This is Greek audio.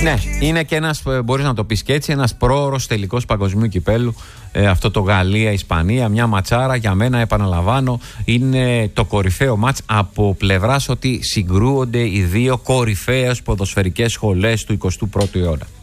Ναι, είναι και ένας, μπορείς να το πεις και έτσι, ένας πρόωρος τελικός παγκοσμίου κυπέλου. Αυτό το Γαλλία-Ισπανία, μια ματσάρα για μένα, επαναλαμβάνω, είναι το κορυφαίο μάτς από πλευράς ότι συγκρούονται οι δύο κορυφαίες ποδοσφαιρικές σχολές του 21ου αιώνα.